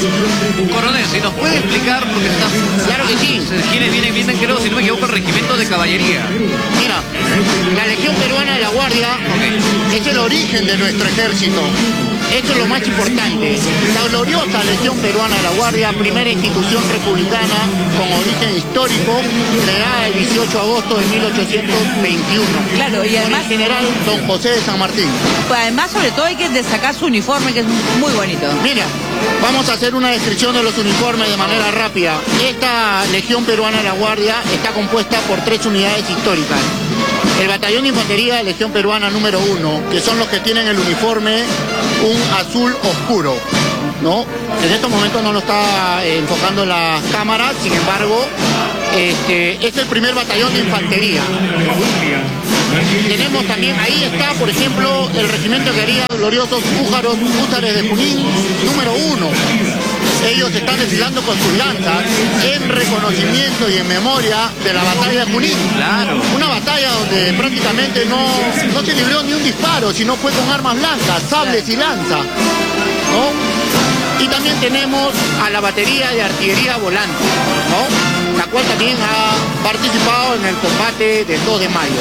Coronel, si nos puede explicar, porque está... Claro que sí. ¿Quiénes vienen, creo, si no me equivoco, el regimiento de caballería? Mira, la Legión Peruana de la Guardia es el origen de nuestro ejército. Esto es lo más importante. La gloriosa Legión Peruana de la Guardia, primera institución republicana con origen histórico, creada el 18 de agosto de 1821. Claro, y además... Por el general Don José de San Martín. Pues además, sobre todo, hay que destacar su uniforme, que es muy bonito. Mira, vamos a hacer una descripción de los uniformes de manera rápida. Esta Legión Peruana de la Guardia está compuesta por 3 unidades históricas. El Batallón de Infantería Legión Peruana número 1, que son los que tienen el uniforme un azul oscuro, ¿no? En estos momentos no lo está enfocando la cámara, sin embargo, es el primer batallón de infantería. Tenemos también, ahí está, por ejemplo, el regimiento que haría gloriosos húsares de Junín número 1. Ellos están desfilando con sus lanzas en reconocimiento y en memoria de la batalla de Junín. Claro. Una batalla donde prácticamente no se libró ni un disparo, sino fue con armas blancas, sables y lanza, ¿no? Y también tenemos a la batería de artillería volante, ¿no? La cual también ha participado en el combate del 2 de mayo.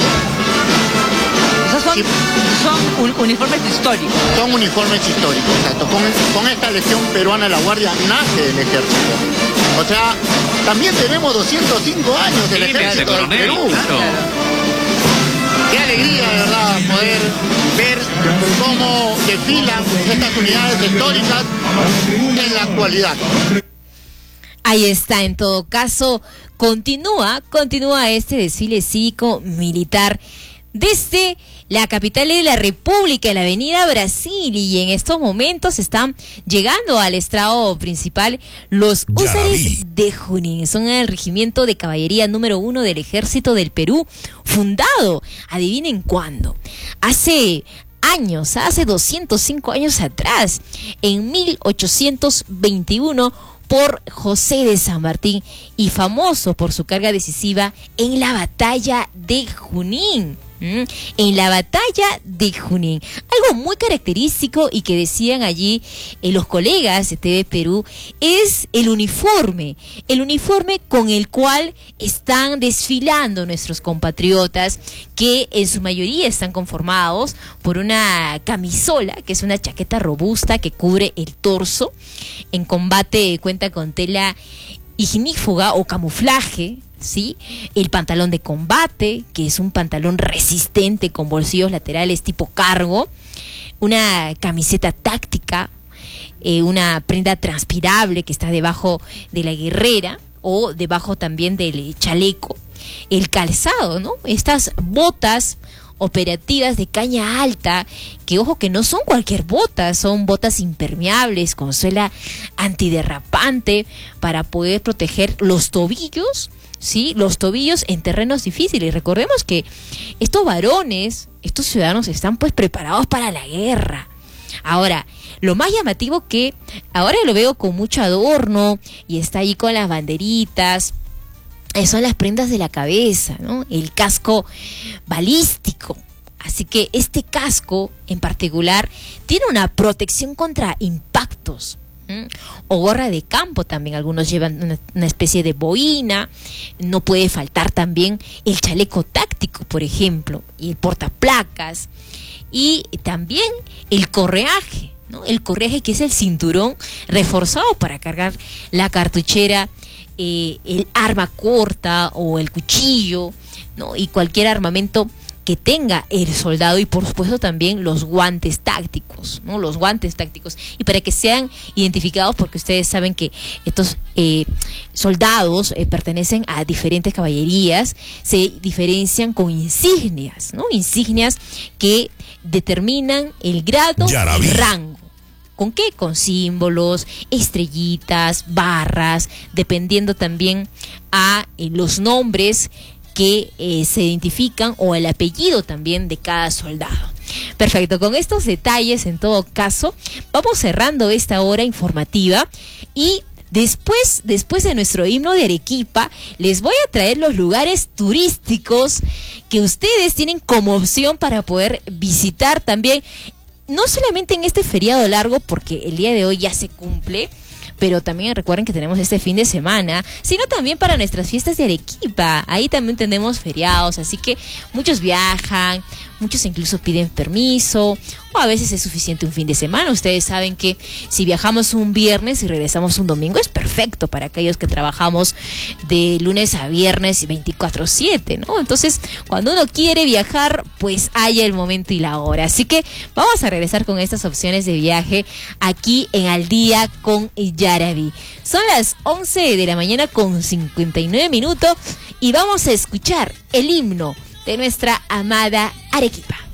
Son uniformes históricos. Son uniformes históricos, exacto. Con esta Legión Peruana de la Guardia nace el ejército. O sea, también tenemos 205 años del ejército del Perú. Claro. Qué alegría, de verdad, poder ver cómo desfilan estas unidades históricas en la actualidad. Ahí está, en todo caso, continúa este desfile cívico-militar desde la capital de la República, la avenida Brasil, y en estos momentos están llegando al estrado principal los húsares de Junín. Son el regimiento de caballería número 1 del Ejército del Perú, fundado, adivinen cuándo, hace 205 años atrás, en 1821, por José de San Martín, y famoso por su carga decisiva en la batalla de Junín. En la batalla de Junín. Algo muy característico y que decían allí los colegas de TV Perú es el uniforme con el cual están desfilando nuestros compatriotas, que en su mayoría están conformados por una camisola, que es una chaqueta robusta que cubre el torso. En combate cuenta con tela ignífuga o camuflaje, ¿sí? El pantalón de combate, que es un pantalón resistente con bolsillos laterales tipo cargo, una camiseta táctica, una prenda transpirable que está debajo de la guerrera o debajo también del chaleco, el calzado, ¿no? Estas botas operativas de caña alta, que ojo que no son cualquier botas, son botas impermeables con suela antiderrapante para poder proteger los tobillos, ¿sí? Los tobillos en terrenos difíciles. Recordemos que estos varones, estos ciudadanos están pues preparados para la guerra. Ahora, lo más llamativo que ahora lo veo con mucho adorno y está ahí con las banderitas, son las prendas de la cabeza, ¿no? El casco balístico. Así que este casco en particular tiene una protección contra impactos. O gorra de campo también, algunos llevan una especie de boina. No puede faltar también el chaleco táctico, por ejemplo, y el portaplacas, y también el correaje, ¿no? El correaje, que es el cinturón reforzado para cargar la cartuchera, el arma corta o el cuchillo, ¿no? Y cualquier armamento que tenga el soldado, y por supuesto también los guantes tácticos, ¿no? Los guantes tácticos, y para que sean identificados, porque ustedes saben que estos soldados pertenecen a diferentes caballerías, se diferencian con insignias, ¿no? Insignias que determinan el grado y rango. ¿Con qué? Con símbolos, estrellitas, barras, dependiendo también a los nombres que se identifican, o el apellido también de cada soldado. Perfecto, con estos detalles, en todo caso, vamos cerrando esta hora informativa, y después de nuestro himno de Arequipa, les voy a traer los lugares turísticos que ustedes tienen como opción para poder visitar también, no solamente en este feriado largo, porque el día de hoy ya se cumple. pero también recuerden que tenemos este fin de semana, sino también para nuestras fiestas de Arequipa. Ahí también tenemos feriados, así que muchos viajan, muchos incluso piden permiso, o a veces es suficiente un fin de semana. Ustedes saben que si viajamos un viernes y regresamos un domingo es perfecto para aquellos que trabajamos de lunes a viernes 24/7, ¿no? Entonces, cuando uno quiere viajar, pues hay el momento y la hora. Así que vamos a regresar con estas opciones de viaje aquí en Al Día con Yaraví. Son las 11 de la mañana con 59 minutos y vamos a escuchar el himno de nuestra amada Arequipa.